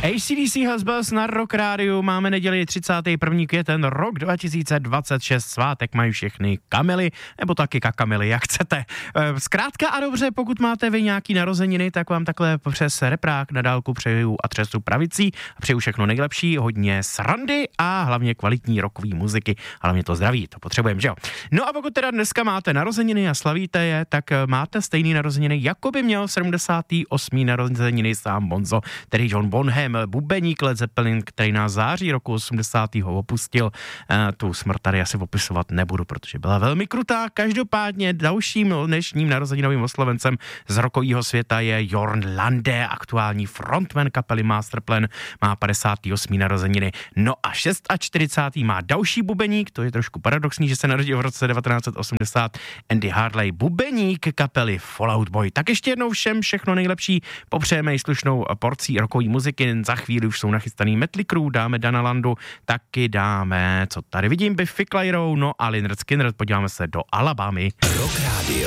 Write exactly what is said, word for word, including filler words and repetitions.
A C D C Husbus na Rock Rádiu, máme neděli třicátého prvního květen, rok dva tisíce dvacet šest, svátek mají všechny Kamily, nebo taky kakamily, jak chcete. Zkrátka a dobře, pokud máte vy nějaký narozeniny, tak vám takhle přes reprák na dálku přeju a třesu pravicí a přeju všechno nejlepší, hodně srandy a hlavně kvalitní rockový muziky, hlavně to zdraví, to potřebujeme, že jo. No a pokud teda dneska máte narozeniny a slavíte je, tak máte stejný narozeniny, jako by měl sedmdesátý osmý narozeniny sám Bonzo, tedy John Bonham, bubeník Led Zeppelin, který na září roku osmdesátého opustil. E, tu smrt tady asi opisovat nebudu, protože byla velmi krutá. Každopádně dalším dnešním narozeninovým oslovencem z rockového světa je Jørn Lande, aktuální frontman kapely Masterplan, má padesátý osmý narozeniny. No a čtyřicátý šestý má další bubeník, to je trošku paradoxní, že se narodil v roce devatenáct set osmdesát, Andy Hartley, bubeník kapely Fall Out Boy. Tak ještě jednou všem všechno nejlepší, popřejeme i slušnou porcí rockové muziky, za chvíli už jsou nachystaný Mötley Crüe, dáme Dana Landu, taky dáme, co tady vidím, Biffy Clyro, no a Lynyrd Skynyrd, podíváme se do Alabamy. Rock Radio.